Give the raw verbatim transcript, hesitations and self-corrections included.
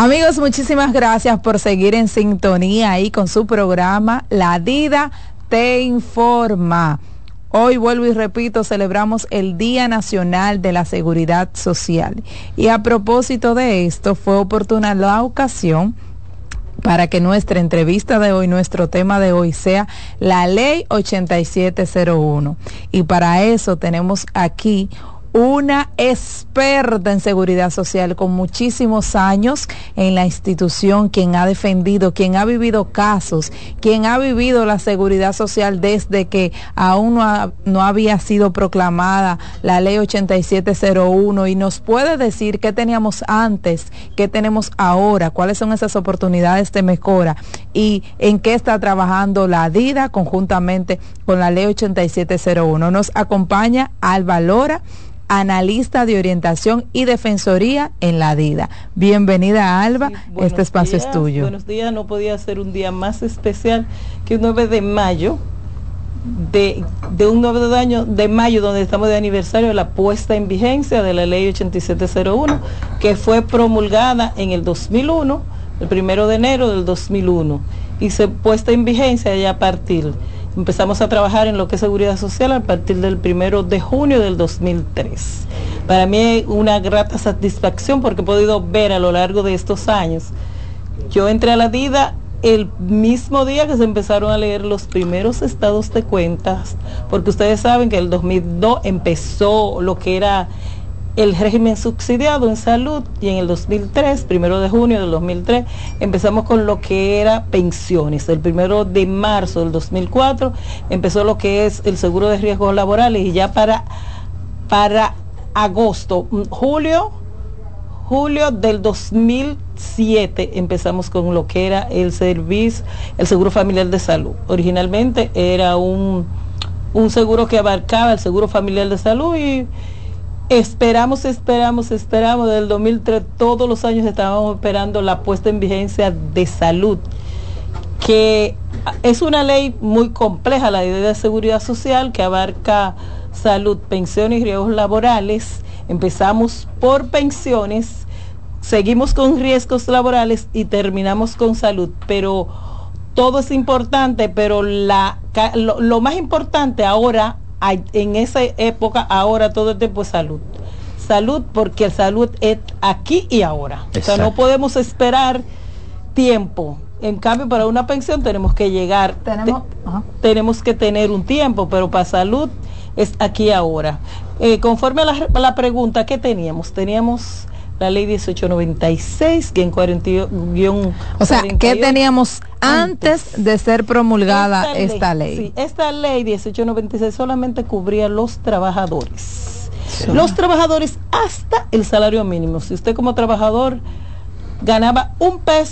Amigos, muchísimas gracias por seguir en sintonía ahí con su programa La Dida Te Informa. Hoy, vuelvo y repito, celebramos el Día Nacional de la Seguridad Social. Y a propósito de esto, fue oportuna la ocasión para que nuestra entrevista de hoy, nuestro tema de hoy sea la Ley ochenta y siete cero uno. Y para eso tenemos aquí una experta en seguridad social con muchísimos años en la institución, quien ha defendido, quien ha vivido casos, quien ha vivido la seguridad social desde que aún no, ha, no había sido proclamada la ley ochenta y siete cero uno, y nos puede decir qué teníamos antes, qué tenemos ahora, cuáles son esas oportunidades de mejora y en qué está trabajando la DIDA conjuntamente con la ley ochenta y siete cero uno. Nos acompaña Alba Lora, analista de orientación y defensoría en la DIDA. Bienvenida, Alba, sí, este espacio días, es tuyo. Buenos días, no podía ser un día más especial que un nueve de mayo, de, de un nueve de, año, de mayo donde estamos de aniversario de la puesta en vigencia de la ley ochenta y siete cero uno, que fue promulgada en el dos mil uno, el primero de enero del dos mil uno, y se puesta en vigencia ya a partir. Empezamos a trabajar en lo que es seguridad social a partir del primero de junio del dos mil tres. Para mí es una grata satisfacción porque he podido ver a lo largo de estos años. Yo entré a la DIDA el mismo día que se empezaron a leer los primeros estados de cuentas, porque ustedes saben que el dos mil dos empezó lo que era el régimen subsidiado en salud, y en el dos mil tres, primero de junio del dos mil tres, empezamos con lo que era pensiones. El primero de marzo del dos mil cuatro empezó lo que es el seguro de riesgos laborales, y ya para, para agosto, julio, julio del dos mil siete empezamos con lo que era el servicio, el seguro familiar de salud. Originalmente era un, un seguro que abarcaba el seguro familiar de salud, y Esperamos, esperamos, esperamos, desde el dos mil tres todos los años estábamos esperando la puesta en vigencia de salud, que es una ley muy compleja, la ley de seguridad social, que abarca salud, pensiones y riesgos laborales. Empezamos por pensiones, seguimos con riesgos laborales y terminamos con salud, pero todo es importante, pero la, lo, lo más importante ahora, en esa época, ahora todo el tiempo es salud. Salud, porque salud es aquí y ahora. Exacto. O sea, no podemos esperar tiempo. En cambio, para una pensión tenemos que llegar, tenemos, te, tenemos que tener un tiempo, pero para salud es aquí y ahora. Eh, conforme a la, a la pregunta que teníamos, teníamos la ley dieciocho noventa y seis, que en cuarenta, o sea, ¿qué teníamos antes de ser promulgada esta ley? Esta ley, sí, esta ley dieciocho noventa y seis solamente cubría los trabajadores. Sí. Los trabajadores hasta el salario mínimo. Si usted como trabajador ganaba un peso